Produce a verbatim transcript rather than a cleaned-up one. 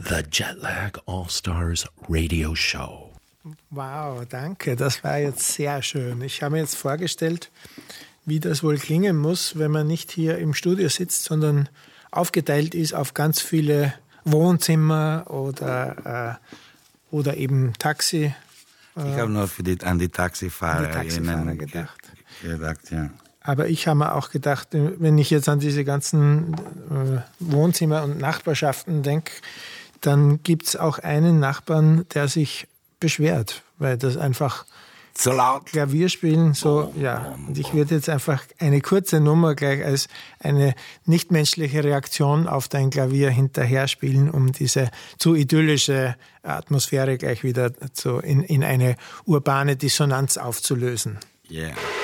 The Jetlag All-Stars Radio Show. Wow, danke, das war jetzt sehr schön. Ich habe mir jetzt vorgestellt, wie das wohl klingen muss, wenn man nicht hier im Studio sitzt, sondern aufgeteilt ist auf ganz viele Wohnzimmer oder, äh, oder eben Taxi. Äh, ich habe nur für die, an die Taxifahrer, die Taxifahrer gedacht. gedacht ja. Aber ich habe mir auch gedacht, wenn ich jetzt an diese ganzen äh, Wohnzimmer und Nachbarschaften denke, dann gibt es auch einen Nachbarn, der sich beschwert, weil das einfach so laut Klavierspielen, so, ja. Und ich würde jetzt einfach eine kurze Nummer gleich als eine nichtmenschliche Reaktion auf dein Klavier hinterher spielen, um diese zu idyllische Atmosphäre gleich wieder zu, in, in eine urbane Dissonanz aufzulösen. Yeah.